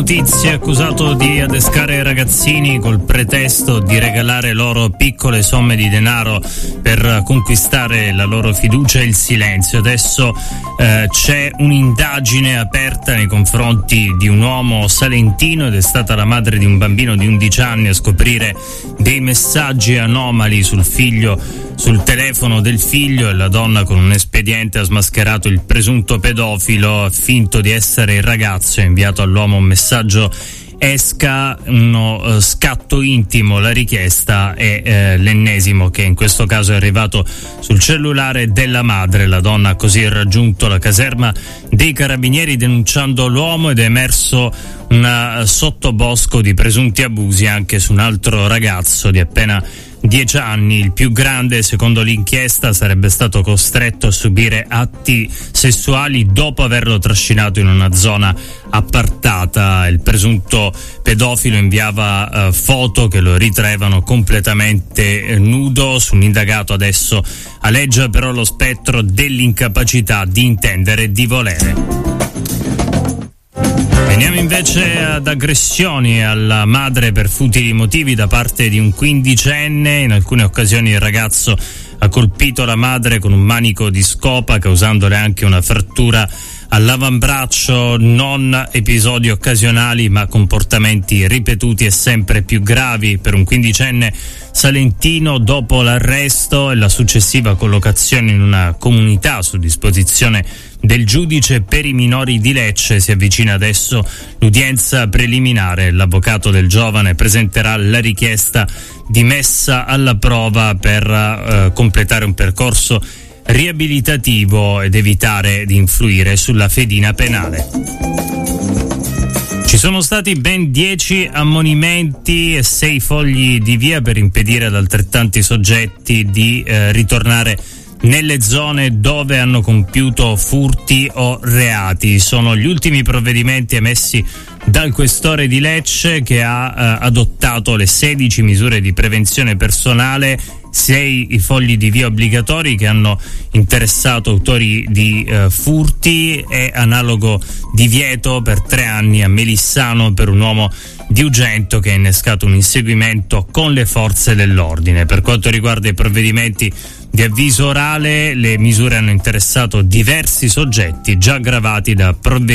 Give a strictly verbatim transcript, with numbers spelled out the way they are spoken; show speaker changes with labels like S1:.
S1: notizie, accusato di adescare ragazzini col pretesto di regalare loro piccole somme di denaro per conquistare la loro fiducia e il silenzio. Adesso eh, c'è un'indagine aperta nei confronti di un uomo salentino ed è stata la madre di un bambino di undici anni a scoprire dei messaggi anomali sul figlio, sul telefono del figlio, e la donna con un espediente ha smascherato il presunto pedofilo, finto di essere il ragazzo, ha inviato all'uomo un messaggio: esca, uno uh, scatto intimo. La richiesta è eh, l'ennesimo che in questo caso è arrivato sul cellulare della madre. La donna ha così raggiunto la caserma dei carabinieri denunciando l'uomo ed è emerso un sottobosco di presunti abusi anche su un altro ragazzo di appena dieci anni. Il più grande, secondo l'inchiesta, sarebbe stato costretto a subire atti sessuali dopo averlo trascinato in una zona appartata. Il presunto pedofilo inviava uh, foto che lo ritraevano completamente eh, nudo. Sull'indagato adesso aleggia però lo spettro dell'incapacità di intendere e di volere. Veniamo invece ad aggressioni alla madre per futili motivi da parte di un quindicenne. In alcune occasioni il ragazzo ha colpito la madre con un manico di scopa, causandole anche una frattura all'avambraccio. Non episodi occasionali ma comportamenti ripetuti e sempre più gravi per un quindicenne salentino. Dopo l'arresto e la successiva collocazione in una comunità su disposizione del giudice per i minori di Lecce, si avvicina adesso l'udienza preliminare. L'avvocato del giovane presenterà la richiesta di messa alla prova per uh, completare un percorso riabilitativo ed evitare di influire sulla fedina penale. Ci sono stati ben dieci ammonimenti e sei fogli di via per impedire ad altrettanti soggetti di eh, ritornare nelle zone dove hanno compiuto furti o reati. Sono gli ultimi provvedimenti emessi dal questore di Lecce, che ha eh, adottato le sedici misure di prevenzione personale, sei i fogli di via obbligatori che hanno interessato autori di eh, furti e analogo divieto per tre anni a Melissano per un uomo di Ugento che ha innescato un inseguimento con le forze dell'ordine. Per quanto riguarda i provvedimenti di avviso orale, le misure hanno interessato diversi soggetti già gravati da provvedimenti